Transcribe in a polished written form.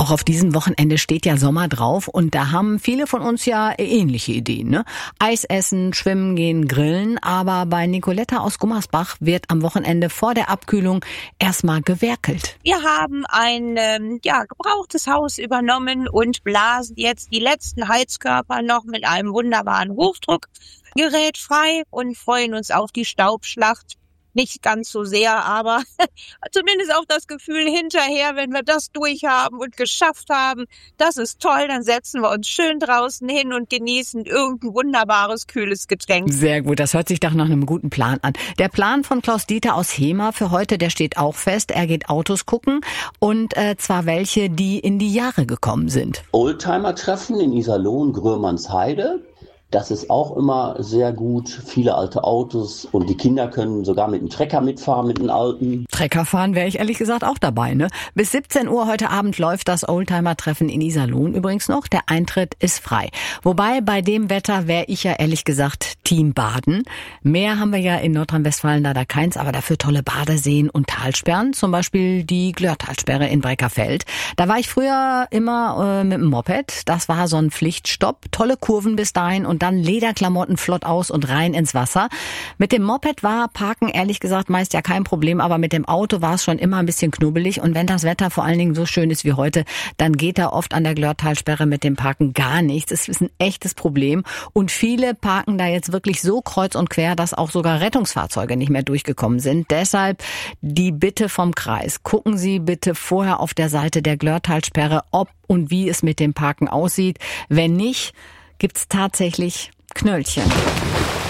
Auch auf diesem Wochenende steht ja Sommer drauf und da haben viele von uns ja ähnliche Ideen, ne? Eis essen, schwimmen gehen, grillen, aber bei Nicoletta aus Gummersbach wird am Wochenende vor der Abkühlung erstmal gewerkelt. Wir haben ein gebrauchtes Haus übernommen und blasen jetzt die letzten Heizkörper noch mit einem wunderbaren Hochdruckgerät frei und freuen uns auf die Staubschlacht. Nicht ganz so sehr, aber zumindest auch das Gefühl hinterher, wenn wir das durchhaben und geschafft haben, das ist toll, dann setzen wir uns schön draußen hin und genießen irgendein wunderbares, kühles Getränk. Sehr gut, das hört sich doch nach einem guten Plan an. Der Plan von Klaus-Dieter aus Hemer für heute, der steht auch fest. Er geht Autos gucken und zwar welche, die in die Jahre gekommen sind. Oldtimer-Treffen in Iserlohn, Grömernsheide. Das ist auch immer sehr gut. Viele alte Autos und die Kinder können sogar mit dem Trecker mitfahren, mit den alten. Trecker fahren wäre ich ehrlich gesagt auch dabei, ne? Bis 17 Uhr heute Abend läuft das Oldtimer-Treffen in Iserlohn übrigens noch. Der Eintritt ist frei. Wobei bei dem Wetter wäre ich ja ehrlich gesagt Team Baden. Meer haben wir ja in Nordrhein-Westfalen leider keins, aber dafür tolle Badeseen und Talsperren. Zum Beispiel die Glörtalsperre in Breckerfeld. Da war ich früher immer mit dem Moped. Das war so ein Pflichtstopp. Tolle Kurven bis dahin und dann Lederklamotten flott aus und rein ins Wasser. Mit dem Moped war Parken ehrlich gesagt meist ja kein Problem, aber mit dem Auto war es schon immer ein bisschen knubbelig und wenn das Wetter vor allen Dingen so schön ist wie heute, dann geht da oft an der Glörtalsperre mit dem Parken gar nichts. Es ist ein echtes Problem und viele parken da jetzt wirklich so kreuz und quer, dass auch sogar Rettungsfahrzeuge nicht mehr durchgekommen sind. Deshalb die Bitte vom Kreis. Gucken Sie bitte vorher auf der Seite der Glörtalsperre, ob und wie es mit dem Parken aussieht. Wenn nicht, gibt's tatsächlich Knöllchen.